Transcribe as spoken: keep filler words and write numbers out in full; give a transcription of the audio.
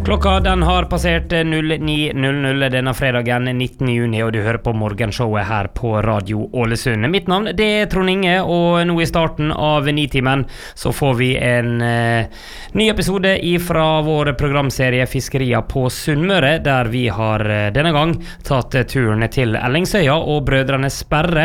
Klokka den har passert null ni null null denne fredagen nittende juni, og du hører på morgenshowet her på Radio Ålesund. Mitt navn det er Trond Inge, og nå i starten av nitimen så får vi en eh, ny episode fra vår programserie Fiskerier på Sunnmøre, der vi har eh, denne gang tatt turen til Ellingsøya og Brødrene Sperre